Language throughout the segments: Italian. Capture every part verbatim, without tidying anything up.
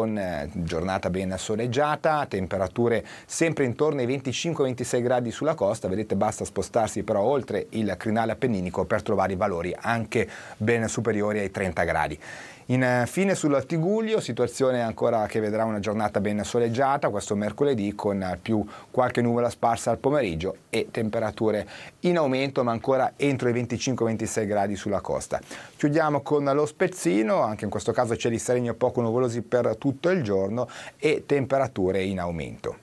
con eh, giornata ben soleggiata, temperature sempre intorno ai venticinque ventisei gradi sulla costa. Vedete, basta spostarsi però oltre il crinale appenninico per trovare i valori anche ben superiori ai trenta gradi. Infine sul Tigullio, situazione ancora che vedrà una giornata ben soleggiata questo mercoledì, con più qualche nuvola sparsa al pomeriggio e temperature in aumento ma ancora entro i venticinque ventisei gradi sulla costa. Chiudiamo con lo Spezzino, anche in questo caso cieli sereni o poco nuvolosi per tutto il giorno e temperature in aumento.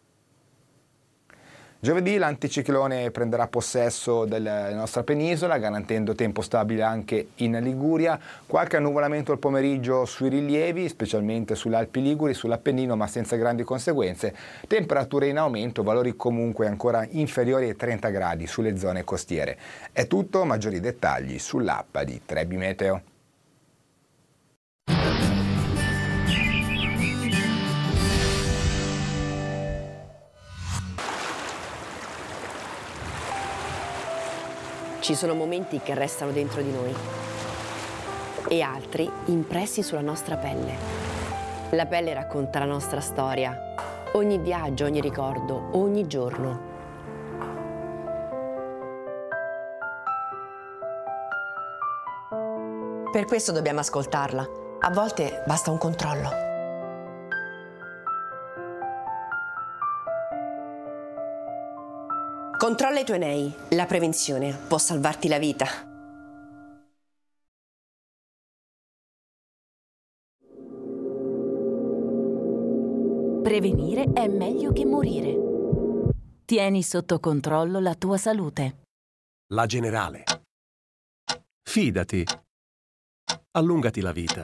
Giovedì l'anticiclone prenderà possesso della nostra penisola, garantendo tempo stabile anche in Liguria. Qualche annuvolamento al pomeriggio sui rilievi, specialmente sulle Alpi Liguri, sull'Appennino, ma senza grandi conseguenze. Temperature in aumento, valori comunque ancora inferiori ai trenta gradi sulle zone costiere. È tutto, maggiori dettagli sull'app di Trebi Meteo. Ci sono momenti che restano dentro di noi e altri impressi sulla nostra pelle. La pelle racconta la nostra storia, ogni viaggio, ogni ricordo, ogni giorno. Per questo dobbiamo ascoltarla. A volte basta un controllo. Controlla i tuoi nei. La prevenzione può salvarti la vita. Prevenire è meglio che morire. Tieni sotto controllo la tua salute. La Generale. Fidati. Allungati la vita.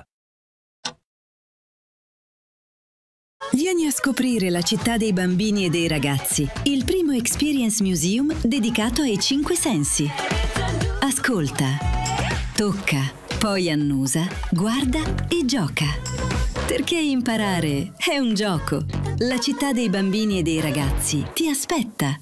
Vieni a scoprire la città dei bambini e dei ragazzi, il primo Experience Museum dedicato ai cinque sensi. Ascolta, tocca, poi annusa, guarda e gioca. Perché imparare è un gioco. La città dei bambini e dei ragazzi ti aspetta.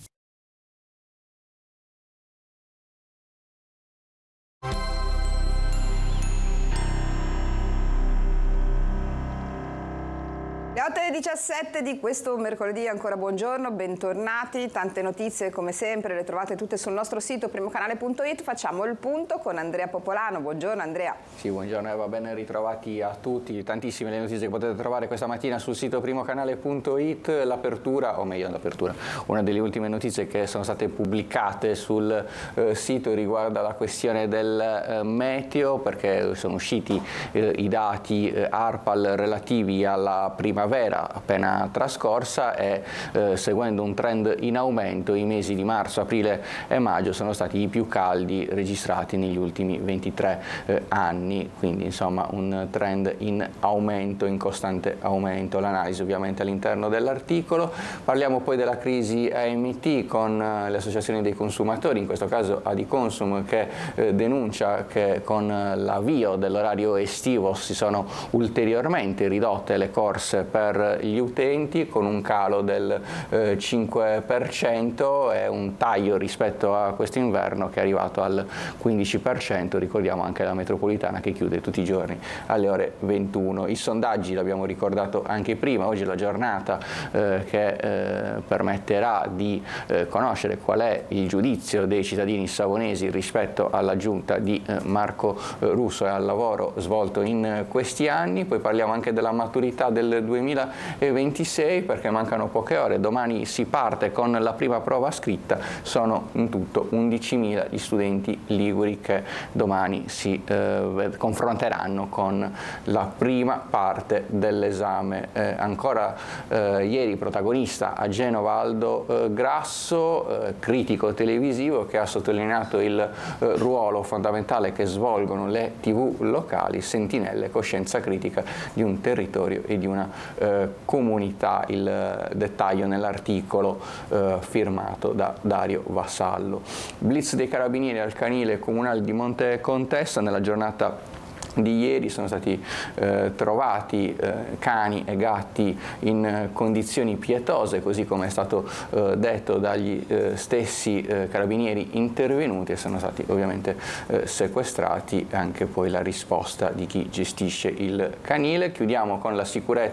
Le otto e diciassette di questo mercoledì, ancora buongiorno, bentornati. Tante notizie come sempre le trovate tutte sul nostro sito primocanale punto it. Facciamo il punto con Andrea Popolano. Buongiorno Andrea. Sì, buongiorno Eva, ben ritrovati a tutti. Tantissime le notizie che potete trovare questa mattina sul sito primocanale punto it. L'apertura, o meglio l'apertura, una delle ultime notizie che sono state pubblicate sul eh, sito riguarda la questione del eh, meteo, perché sono usciti eh, i dati eh, ARPAL relativi alla primavera appena trascorsa e eh, seguendo un trend in aumento i mesi di marzo, aprile e maggio sono stati i più caldi registrati negli ultimi ventitré eh, anni, quindi insomma un trend in aumento, in costante aumento. L'analisi ovviamente all'interno dell'articolo. Parliamo poi della crisi A M T con eh, le associazioni dei consumatori, in questo caso Adiconsum, che eh, denuncia che con l'avvio dell'orario estivo si sono ulteriormente ridotte le corse per gli utenti, con un calo del eh, cinque per cento e un taglio rispetto a questo inverno che è arrivato al quindici per cento. Ricordiamo anche la metropolitana che chiude tutti i giorni alle ore ventuno. I sondaggi l'abbiamo ricordato anche prima, oggi è la giornata eh, che eh, permetterà di eh, conoscere qual è il giudizio dei cittadini savonesi rispetto alla giunta di eh, Marco eh, Russo e al lavoro svolto in eh, questi anni. Poi parliamo anche della maturità del duemilaventisei, perché mancano poche ore, domani si parte con la prima prova scritta. Sono in tutto undicimila gli studenti liguri che domani si eh, confronteranno con la prima parte dell'esame. Eh, ancora eh, ieri protagonista a Genova Aldo eh, Grasso, eh, critico televisivo, che ha sottolineato il eh, ruolo fondamentale che svolgono le tivù locali, sentinelle, coscienza critica di un territorio e di una eh, comunità. Il eh, dettaglio nell'articolo eh, firmato da Dario Vassallo. Blitz dei carabinieri al canile comunale di Monte Contessa. Nella giornata di ieri sono stati eh, trovati eh, cani e gatti in eh, condizioni pietose, così come è stato eh, detto dagli eh, stessi eh, carabinieri intervenuti, e sono stati ovviamente eh, sequestrati, anche poi la risposta di chi gestisce il canile. Chiudiamo con la sicurezza